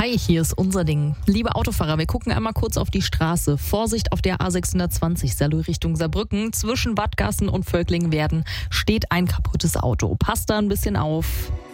Hi, hier ist unser Ding. Liebe Autofahrer, wir gucken einmal kurz auf die Straße. Vorsicht auf der A620 Salou Richtung Saarbrücken. Zwischen Wattgassen und Völklingwerden steht ein kaputtes Auto. Passt da ein bisschen auf.